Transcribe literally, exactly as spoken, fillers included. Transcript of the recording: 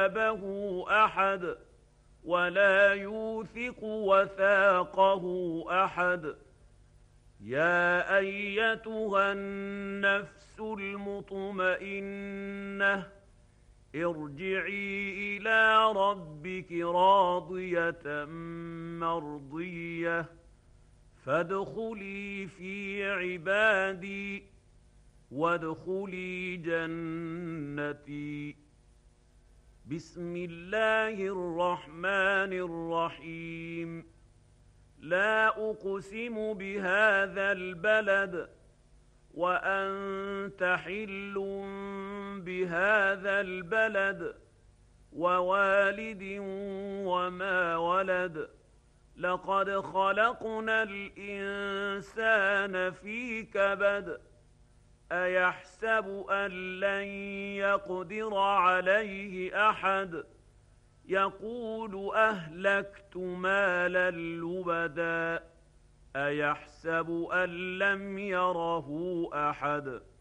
حسابه أحد ولا يوثق وثاقه أحد. يا أيتها النفس المطمئنة ارجعي إلى ربك راضية مرضية فادخلي في عبادي وادخلي جنتي. بسم الله الرحمن الرحيم. لا أقسم بهذا البلد وأنت حل بهذا البلد ووالد وما ولد. لقد خلقنا الإنسان في كبد. أيحسب أن لن يقدر عليه أحد. يقول أهلكت مالا لبدا. أيحسب أن لم يره أحد.